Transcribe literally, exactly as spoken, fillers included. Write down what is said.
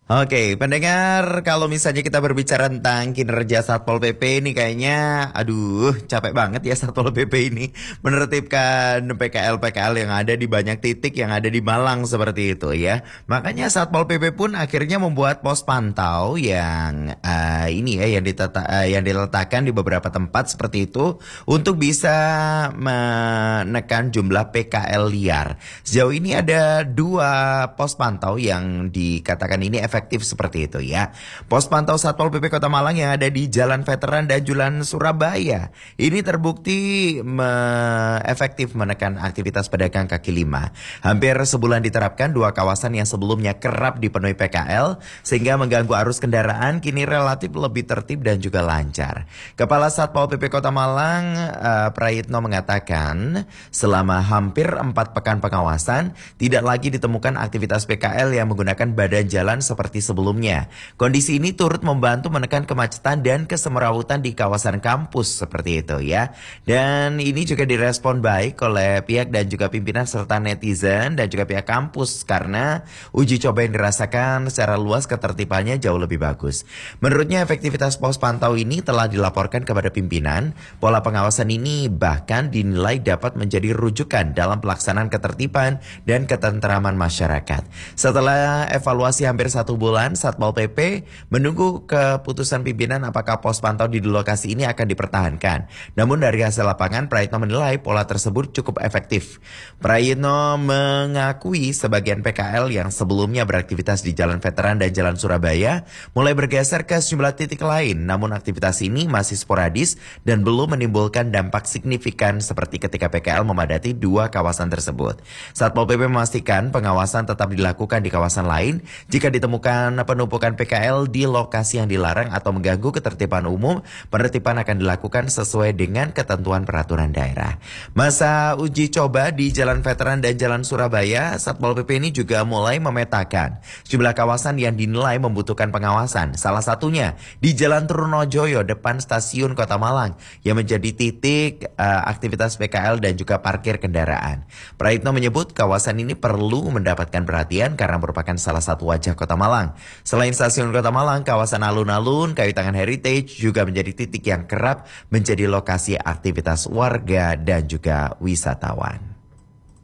Oke, pendengar, kalau misalnya kita berbicara tentang kinerja Satpol P P ini kayaknya, aduh, capek banget ya Satpol P P ini menertibkan P K L-P K L yang ada di banyak titik yang ada di Malang seperti itu ya. Makanya Satpol P P pun akhirnya membuat pos pantau yang eh, ini ya yang diteta, eh, yang diletakkan di beberapa tempat seperti itu untuk bisa menekan jumlah P K L liar. Sejauh ini ada dua pos pantau yang dikatakan ini efektif seperti itu ya. Pos pantau Satpol P P Kota Malang yang ada di Jalan Veteran dan Jalan Surabaya ini terbukti me- efektif menekan aktivitas pedagang kaki lima. Hampir sebulan diterapkan, dua kawasan yang sebelumnya kerap dipenuhi P K L sehingga mengganggu arus kendaraan kini relatif lebih tertib dan juga lancar. Kepala Satpol P P Kota Malang uh, Prayitno mengatakan selama hampir empat pekan pengawasan tidak lagi ditemukan aktivitas P K L yang menggunakan badan jalan seperti seperti sebelumnya. Kondisi ini turut membantu menekan kemacetan dan kesemrawutan di kawasan kampus seperti itu ya. Dan ini juga direspon baik oleh pihak dan juga pimpinan serta netizen dan juga pihak kampus karena uji coba yang dirasakan secara luas ketertibannya jauh lebih bagus. Menurutnya efektivitas pos pantau ini telah dilaporkan kepada pimpinan. Pola pengawasan ini bahkan dinilai dapat menjadi rujukan dalam pelaksanaan ketertiban dan ketentraman masyarakat. Setelah evaluasi hampir satu bulan, Satpol P P menunggu keputusan pimpinan apakah pos pantau di lokasi ini akan dipertahankan. Namun dari hasil lapangan, Prayitno menilai pola tersebut cukup efektif. Prayitno mengakui sebagian P K L yang sebelumnya beraktivitas di Jalan Veteran dan Jalan Surabaya mulai bergeser ke sejumlah titik lain. Namun aktivitas ini masih sporadis dan belum menimbulkan dampak signifikan seperti ketika P K L memadati dua kawasan tersebut. Satpol P P memastikan pengawasan tetap dilakukan di kawasan lain jika ditemukan penumpukan P K L di lokasi yang dilarang atau mengganggu ketertiban umum. Penertiban akan dilakukan sesuai dengan ketentuan peraturan daerah. Masa uji coba di Jalan Veteran dan Jalan Surabaya, Satpol P P ini juga mulai memetakan sejumlah kawasan yang dinilai membutuhkan pengawasan. Salah satunya di Jalan Trunojoyo depan Stasiun Kota Malang yang menjadi titik uh, aktivitas P K L dan juga parkir kendaraan. Prayitno menyebut kawasan ini perlu mendapatkan perhatian karena merupakan salah satu wajah Kota Malang. Selain Stasiun Kota Malang, kawasan alun-alun, Kayu Tangan Heritage juga menjadi titik yang kerap menjadi lokasi aktivitas warga dan juga wisatawan.